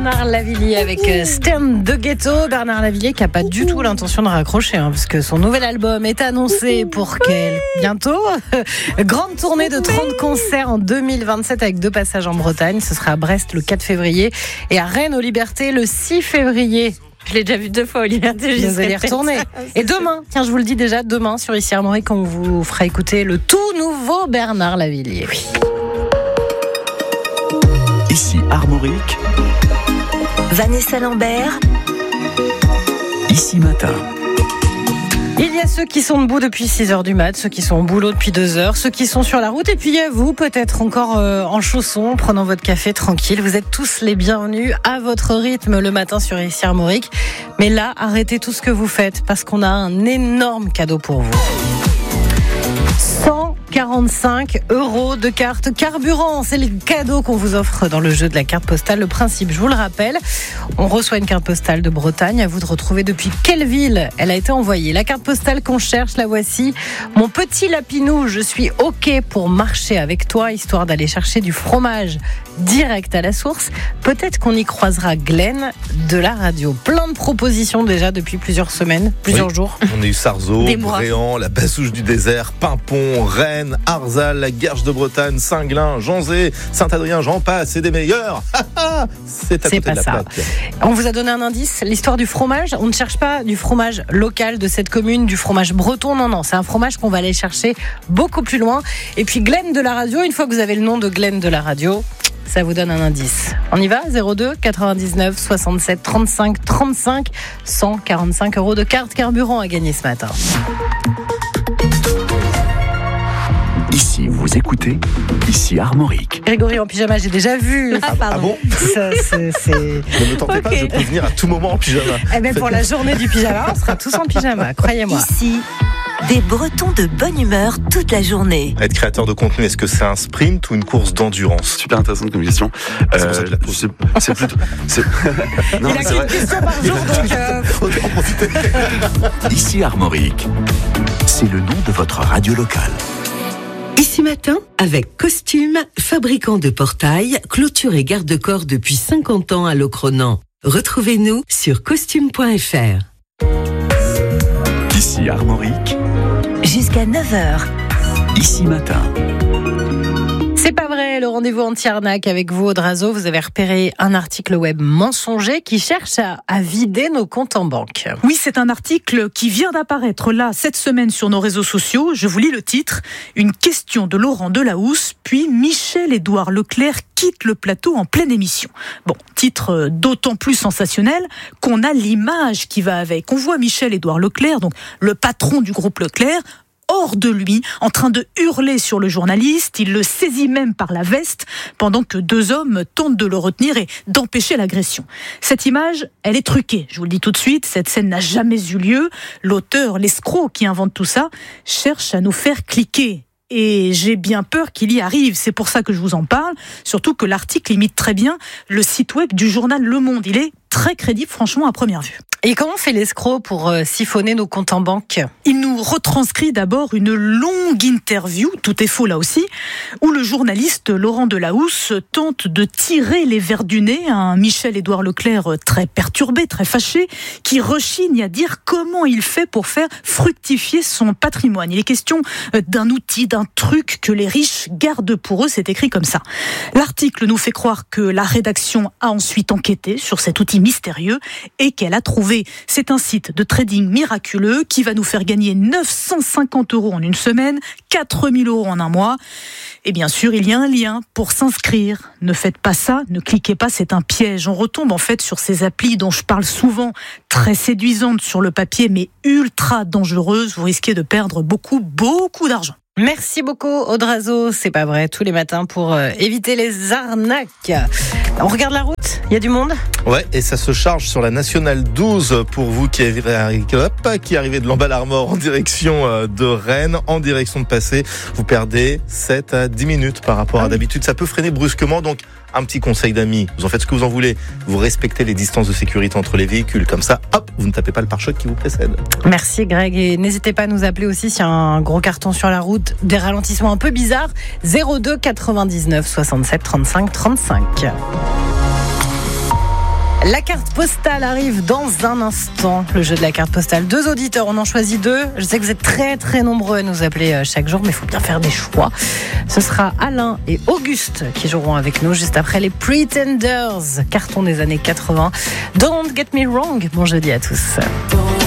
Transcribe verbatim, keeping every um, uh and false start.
Bernard Lavilliers avec Stern de Ghetto. Bernard Lavilliers qui n'a pas du tout l'intention de raccrocher, hein, parce que son nouvel album est annoncé pour quel... bientôt. Grande tournée de trente concerts en deux mille vingt-sept avec deux passages en Bretagne. Ce sera à Brest le quatre février et à Rennes aux Libertés le six février. Je l'ai déjà vu deux fois aux Libertés. Vous allez y retourner. Et demain, tiens, je vous le dis déjà, demain sur Ici Armorique, on vous fera écouter le tout nouveau Bernard Lavilliers. Oui. Ici Armorique, Vanessa Lambert, Ici Matin. Il y a ceux qui sont debout depuis six heures du mat, ceux qui sont au boulot depuis deux heures, ceux qui sont sur la route, et puis il y a vous, peut-être encore euh, en chaussons, prenant votre café tranquille. Vous êtes tous les bienvenus à votre rythme le matin sur Ici Armorique. Mais là, arrêtez tout ce que vous faites, parce qu'on a un énorme cadeau pour vous. cent quarante-cinq euros de carte carburant. C'est le cadeau qu'on vous offre dans le jeu de la carte postale. Le principe, je vous le rappelle, on reçoit une carte postale de Bretagne. À vous de retrouver depuis quelle ville elle a été envoyée. La carte postale qu'on cherche, la voici. Mon petit Lapinou, je suis OK pour marcher avec toi, histoire d'aller chercher du fromage direct à la source. Peut-être qu'on y croisera Glenn de la radio. Plein de propositions déjà depuis plusieurs semaines, plusieurs oui. jours. On a eu Sarzeau, Bréant, la Bassouche du désert, Pimpon, Rennes, Arzal, la Guerche de Bretagne, Singlin, Janzé, Saint-Adrien, j'en passe, c'est des meilleurs. C'est à c'est côté pas de la ça. plaque. On vous a donné un indice, l'histoire du fromage. On ne cherche pas du fromage local de cette commune, du fromage breton. Non, non, c'est un fromage qu'on va aller chercher beaucoup plus loin. Et puis Glenn de la radio, une fois que vous avez le nom de Glenn de la radio, ça vous donne un indice. On y va, zéro deux quatre-vingt-dix-neuf soixante-sept trente-cinq trente-cinq. cent quarante-cinq euros de carte carburant à gagner ce matin. Ici, vous écoutez Ici Armorique. Grégory en pyjama, j'ai déjà vu. Ah, ah bon Ça, c'est, c'est... Ne me tentez okay. pas, je peux venir à tout moment en pyjama. Eh bien, pour la journée du pyjama, on sera tous en pyjama, croyez-moi. Ici, des Bretons de bonne humeur toute la journée. Être créateur de contenu, est-ce que c'est un sprint ou une course d'endurance? Super intéressante comme question. C'est pour ça que je la pose. c'est, c'est plutôt. C'est... non, Il a qu'une question par jour, donc. Euh... Faut en profiter. Ici Armorique, c'est le nom de votre radio locale. Ici Matin, avec Costume, fabricant de portails, clôture et garde-corps depuis cinquante ans à Locronan. Retrouvez-nous sur costume point f r. Ici Armorique, jusqu'à neuf heures. Ici Matin. C'est pas vrai, le rendez-vous anti-arnaque avec vous, Audrazo. Vous avez repéré un article web mensonger qui cherche à, à vider nos comptes en banque. Oui, c'est un article qui vient d'apparaître là, cette semaine sur nos réseaux sociaux. Je vous lis le titre. Une question de Laurent Delahousse, puis Michel-Édouard Leclerc quitte le plateau en pleine émission. Bon, titre d'autant plus sensationnel qu'on a l'image qui va avec. On voit Michel-Édouard Leclerc, donc le patron du groupe Leclerc, hors de lui, en train de hurler sur le journaliste. Il le saisit même par la veste pendant que deux hommes tentent de le retenir et d'empêcher l'agression. Cette image, elle est truquée. Je vous le dis tout de suite, cette scène n'a jamais eu lieu. L'auteur, l'escroc qui invente tout ça, cherche à nous faire cliquer. Et j'ai bien peur qu'il y arrive. C'est pour ça que je vous en parle. Surtout que l'article imite très bien le site web du journal Le Monde. Il est très crédible, franchement, à première vue. Et comment fait l'escroc pour euh, siphonner nos comptes en banque ? Il nous retranscrit d'abord une longue interview, tout est faux là aussi, où le journaliste Laurent Delahousse tente de tirer les vers du nez à un Michel-Édouard Leclerc très perturbé, très fâché, qui rechigne à dire comment il fait pour faire fructifier son patrimoine. Il est question d'un outil, d'un truc que les riches gardent pour eux, c'est écrit comme ça. L'article nous fait croire que la rédaction a ensuite enquêté sur cet outil mystérieux et qu'elle a trouvé. C'est un site de trading miraculeux qui va nous faire gagner neuf cent cinquante euros en une semaine, quatre mille euros en un mois. Et bien sûr, il y a un lien pour s'inscrire. Ne faites pas ça, ne cliquez pas, c'est un piège. On retombe en fait sur ces applis dont je parle souvent, très séduisantes sur le papier, mais ultra dangereuses. Vous risquez de perdre beaucoup, beaucoup d'argent. Merci beaucoup Audrazo, c'est pas vrai, tous les matins pour euh, éviter les arnaques. On regarde la route, il y a du monde ? Ouais, et ça se charge sur la Nationale douze pour vous qui arrivez, qui arrivez de Lamballe-Armor en direction de Rennes, en direction de Passé. Vous perdez sept à dix minutes par rapport à d'habitude. Ça peut freiner brusquement, donc un petit conseil d'amis. Vous en faites ce que vous en voulez. Vous respectez les distances de sécurité entre les véhicules. Comme ça, hop, vous ne tapez pas le pare-choc qui vous précède. Merci Greg. Et n'hésitez pas à nous appeler aussi s'il y a un gros carton sur la route, des ralentissements un peu bizarres. zéro deux quatre-vingt-dix-neuf soixante-sept trente-cinq trente-cinq. La carte postale arrive dans un instant. Le jeu de la carte postale. Deux auditeurs, on en choisit deux. Je sais que vous êtes très très nombreux à nous appeler chaque jour, mais il faut bien faire des choix. Ce sera Alain et Auguste qui joueront avec nous juste après les Pretenders, carton des années quatre-vingts. Don't get me wrong. Bon jeudi à tous.